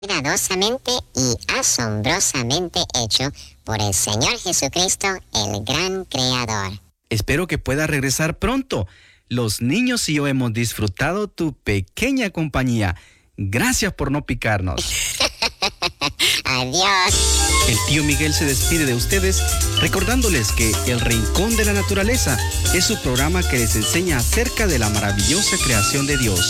cuidadosamente y asombrosamente hecho por el Señor Jesucristo, el gran Creador. Espero que pueda regresar pronto. Los niños y yo hemos disfrutado tu pequeña compañía. Gracias por no picarnos. Adiós. El tío Miguel se despide de ustedes recordándoles que El Rincón de la Naturaleza es su programa que les enseña acerca de la maravillosa creación de Dios.